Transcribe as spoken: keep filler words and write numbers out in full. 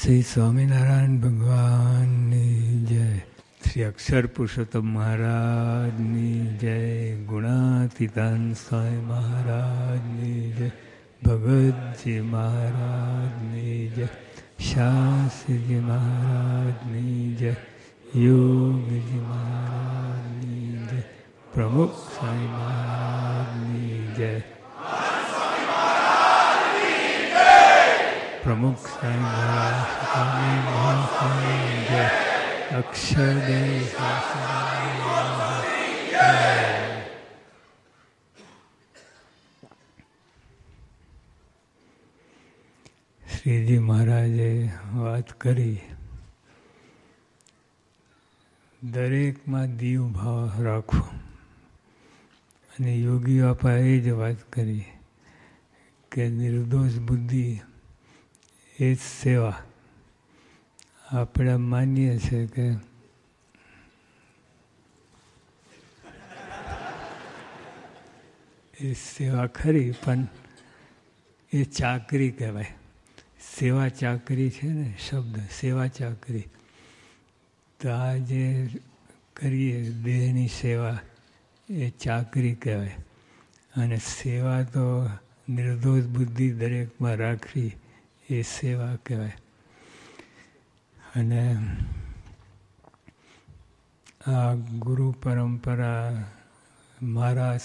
શ્રી સ્વામિનારાયણ ભગવાનની જય. શ્રી અક્ષર પુરુષોત્તમ મહારાજની જય. ગુણાતીતાન સ્વામી મહારાજની જય. ભગતજી મહારાજની જય. શાસ્ત્રીજી મહારાજની જય. યોગીજી મહારાજની જય. પ્રમુખ સ્વામી મહારાજની જય. પ્રમુખ સ્વામી મહારાજની જય. અક્ષરદેવ શ્રીજી મહારાજે વાત કરી, દરેકમાં દીવ ભાવ રાખવો. અને યોગી બાપાએ જ વાત કરી કે નિર્દોષ બુદ્ધિ એ જ સેવા. આપણે માનીએ છીએ કે એ સેવા ખરી, પણ એ ચાકરી કહેવાય. સેવા ચાકરી છે ને શબ્દ, સેવા ચાકરી. તો આ જે કરીએ દેહની સેવા એ ચાકરી કહેવાય. અને સેવા તો નિર્દોષ બુદ્ધિ દરેકમાં રાખવી એ સેવા કહેવાય. અને આ ગુરુ પરંપરા મારા